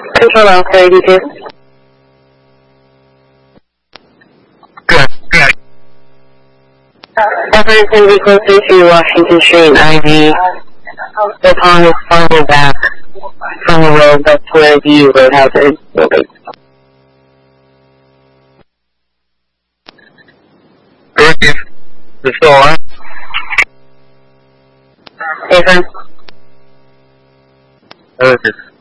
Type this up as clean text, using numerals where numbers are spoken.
Control Alpha 82. Good. Everyone's going to be closer to Washington Street and Ivy. The pond is farther back from the road. That's where the roadhouse is. Good. The store. Hey, friend. Okay.